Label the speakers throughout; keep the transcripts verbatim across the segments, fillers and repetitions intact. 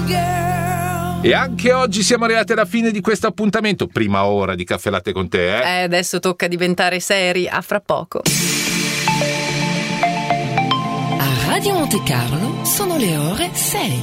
Speaker 1: girl.
Speaker 2: E anche oggi siamo arrivati alla fine di questo appuntamento. Prima ora di Caffè Latte con te, eh?
Speaker 3: Eh, adesso tocca diventare seri, a fra poco.
Speaker 4: A Radio Monte Carlo sono le ore sei.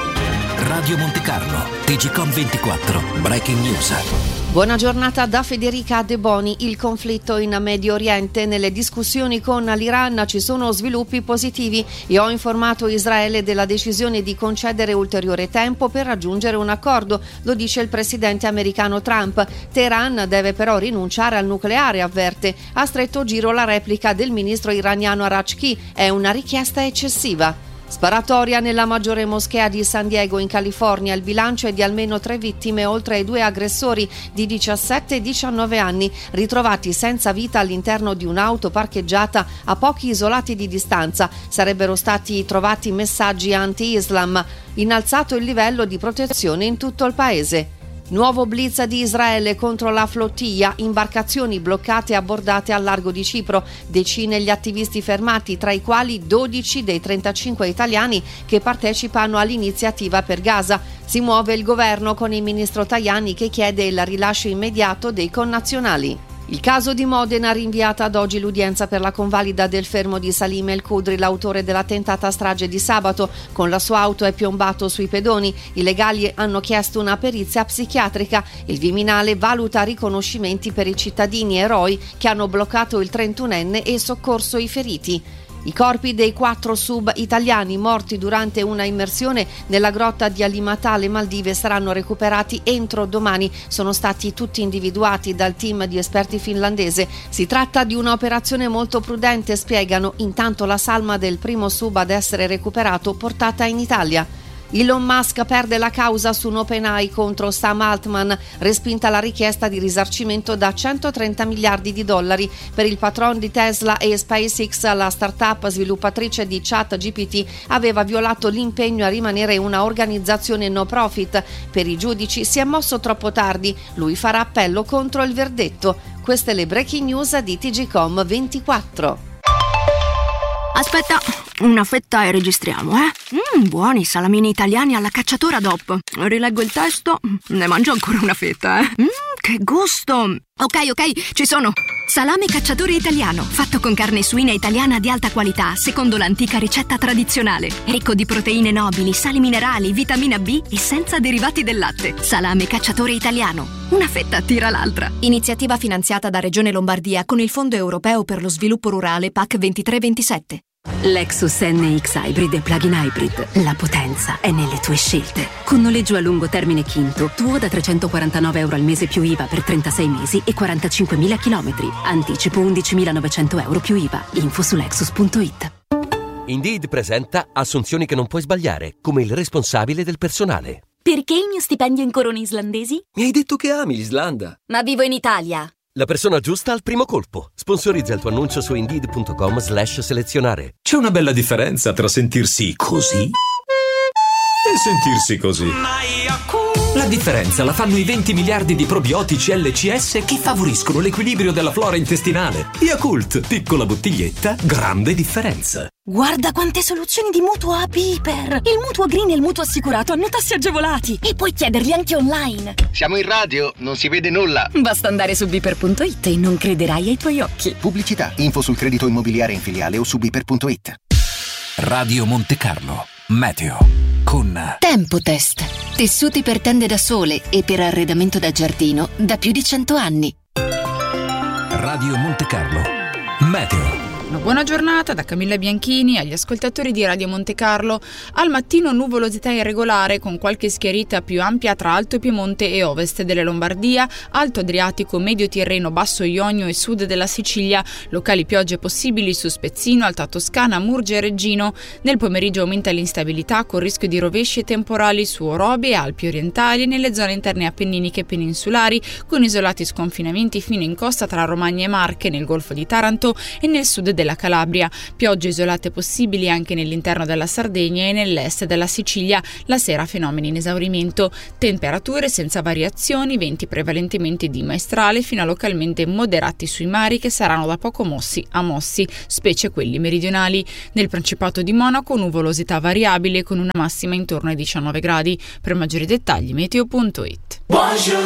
Speaker 5: Radio Monte Carlo, T G Com ventiquattro, Breaking News.
Speaker 3: Buona giornata da Federica De Boni. Il conflitto in Medio Oriente. Nelle discussioni con l'Iran ci sono sviluppi positivi e ho informato Israele della decisione di concedere ulteriore tempo per raggiungere un accordo, lo dice il presidente americano Trump. Teheran deve però rinunciare al nucleare, avverte. A stretto giro la replica del ministro iraniano Arachki. È una richiesta eccessiva. Sparatoria nella maggiore moschea di San Diego in California. Il bilancio è di almeno tre vittime, oltre ai due aggressori di diciassette e diciannove anni, ritrovati senza vita all'interno di un'auto parcheggiata a pochi isolati di distanza. Sarebbero stati trovati messaggi anti-Islam. Innalzato il livello di protezione in tutto il paese. Nuovo blitz di Israele contro la flottiglia, imbarcazioni bloccate e abbordate al largo di Cipro, decine gli attivisti fermati, tra i quali dodici dei trentacinque italiani che partecipano all'iniziativa per Gaza. Si muove il governo con il ministro Tajani che chiede il rilascio immediato dei connazionali. Il caso di Modena, rinviata ad oggi l'udienza per la convalida del fermo di Salim El Khudri, l'autore della tentata strage di sabato. Con la sua auto è piombato sui pedoni. I legali hanno chiesto una perizia psichiatrica. Il Viminale valuta riconoscimenti per i cittadini eroi che hanno bloccato il trentunenne e soccorso i feriti. I corpi dei quattro sub italiani morti durante una immersione nella grotta di Alimata alle Maldive saranno recuperati entro domani. Sono stati tutti individuati dal team di esperti finlandese. Si tratta di un'operazione molto prudente, spiegano. Intanto la salma del primo sub ad essere recuperato portata in Italia. Elon Musk perde la causa su OpenAI contro Sam Altman, respinta la richiesta di risarcimento da centotrenta miliardi di dollari. Per il patron di Tesla e SpaceX, la startup sviluppatrice di ChatGPT aveva violato l'impegno a rimanere una organizzazione no profit. Per i giudici si è mosso troppo tardi, lui farà appello contro il verdetto. Queste le breaking news di T G Com ventiquattro.
Speaker 6: Aspetta, una fetta e registriamo, eh? Mmm, buoni salamini italiani alla cacciatora D O P. Rileggo il testo, ne mangio ancora una fetta, eh? Mmm, che gusto! Ok, ok, ci sono! Salame cacciatore italiano, fatto con carne suina italiana di alta qualità, secondo l'antica ricetta tradizionale. Ricco di proteine nobili, sali minerali, vitamina B e senza derivati del latte. Salame cacciatore italiano. Una fetta tira l'altra.
Speaker 7: Iniziativa finanziata da Regione Lombardia con il Fondo Europeo per lo Sviluppo Rurale P A C ventitré ventisette.
Speaker 8: Lexus N X Hybrid e Plug-in Hybrid. La potenza è nelle tue scelte. Con noleggio a lungo termine Quinto, tuo da trecentoquarantanove euro al mese più I V A per trentasei mesi e quarantacinquemila chilometri. Anticipo undicimilanovecento euro più I V A. Info su Lexus punto it.
Speaker 9: Indeed presenta assunzioni che non puoi sbagliare, come il responsabile del personale.
Speaker 10: Perché il mio stipendio in corone islandesi?
Speaker 9: Mi hai detto che ami l'Islanda.
Speaker 10: Ma vivo in Italia.
Speaker 9: La persona giusta al primo colpo. Sponsorizza il tuo annuncio su indeed punto com slash selezionare.
Speaker 11: C'è una bella differenza tra sentirsi così e sentirsi così. La differenza la fanno i venti miliardi di probiotici L C S che favoriscono l'equilibrio della flora intestinale. Yakult, piccola bottiglietta, grande differenza.
Speaker 10: Guarda quante soluzioni di mutuo a Piper. Il mutuo green e il mutuo assicurato hanno tassi agevolati e puoi chiederli anche online.
Speaker 12: Siamo in radio, non si vede nulla.
Speaker 10: Basta andare su Piper punto it e non crederai ai tuoi occhi.
Speaker 12: Pubblicità, info sul credito immobiliare in filiale o su Piper punto it.
Speaker 5: Radio Monte Carlo, meteo con
Speaker 7: Tempotest. Tessuti per tende da sole e per arredamento da giardino da più di cento anni.
Speaker 5: Radio Monte Carlo, meteo.
Speaker 13: Una buona giornata da Camilla Bianchini agli ascoltatori di Radio Monte Carlo. Al mattino nuvolosità irregolare con qualche schiarita più ampia tra Alto Piemonte e ovest della Lombardia, Alto Adriatico, Medio Tirreno, Basso Ionio e sud della Sicilia. Locali piogge possibili su Spezzino, Alta Toscana, Murgia e Reggino. Nel pomeriggio aumenta l'instabilità con rischio di rovesci e temporali su Orobi e Alpi orientali nelle zone interne appenniniche e peninsulari, con isolati sconfinamenti fino in costa tra Romagna e Marche, nel Golfo di Taranto e nel sud del della Calabria. Piogge isolate possibili anche nell'interno della Sardegna e nell'est della Sicilia. La sera fenomeni in esaurimento. Temperature senza variazioni, venti prevalentemente di maestrale fino a localmente moderati sui mari che saranno da poco mossi a mossi, specie quelli meridionali. Nel Principato di Monaco nuvolosità variabile con una massima intorno ai diciannove gradi. Per maggiori dettagli meteo punto it.